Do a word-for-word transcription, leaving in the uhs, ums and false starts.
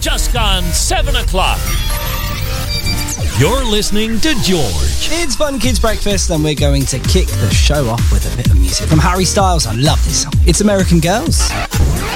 just gone seven o'clock. You're listening to George. It's Fun Kids Breakfast, and we're going to kick the show off with a bit of music from Harry Styles. I love this song. It's American Girls.